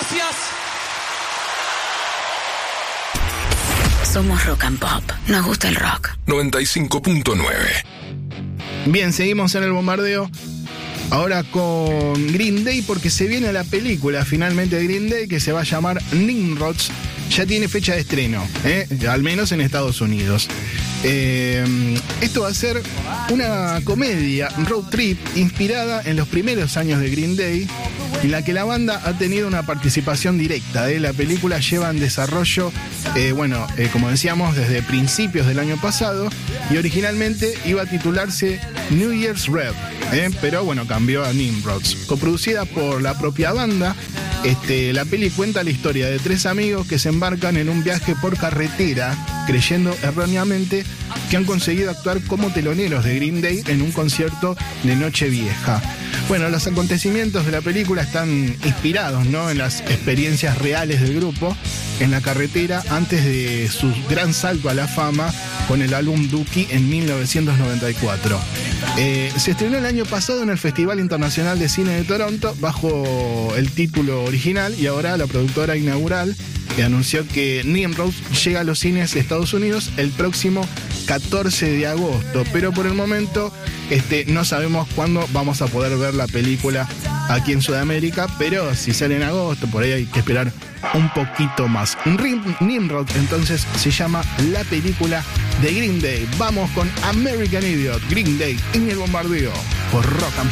Gracias. Somos Rock and Pop. Nos gusta el rock. 95.9. Bien, seguimos en el bombardeo. Ahora con Green Day, porque se viene la película finalmente de Green Day que se va a llamar Nimrods. Ya tiene fecha de estreno, al menos en Estados Unidos. Esto va a ser una comedia road trip inspirada en los primeros años de Green Day, en la que la banda ha tenido una participación directa. La película lleva en desarrollo, como decíamos, desde principios del año pasado, y originalmente iba a titularse New Year's Rev, pero bueno, cambió a Nimrods. Coproducida por la propia banda, la peli cuenta la historia de 3 amigos que se embarcan en un viaje por carretera, creyendo erróneamente que han conseguido actuar como teloneros de Green Day en un concierto de Nochevieja. Bueno, los acontecimientos de la película están inspirados, ¿no?, en las experiencias reales del grupo en la carretera antes de su gran salto a la fama con el álbum Dookie en 1994. Se estrenó el año pasado en el Festival Internacional de Cine de Toronto bajo el título original, y ahora la productora inaugural anunció que Nimrods llega a los cines de Estados Unidos el próximo 14 de agosto, pero por el momento no sabemos cuándo vamos a poder ver la película aquí en Sudamérica, pero si sale en agosto, por ahí hay que esperar un poquito más. Nimrod entonces se llama la película de Green Day. Vamos con American Idiot, Green Day en el bombardeo por Rock and